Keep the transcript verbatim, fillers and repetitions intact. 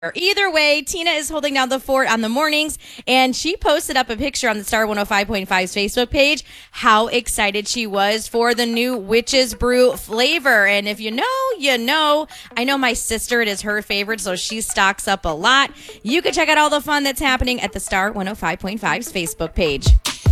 Either way, Tina is holding down the fort on the mornings, and she posted up a picture on the Star one oh five point five's Facebook page how excited she was for the new Witch's Brew flavor. And if you know, you know. I know my sister, it is her favorite, so she stocks up a lot. You can check out all the fun that's happening at the Star one oh five point five's Facebook page.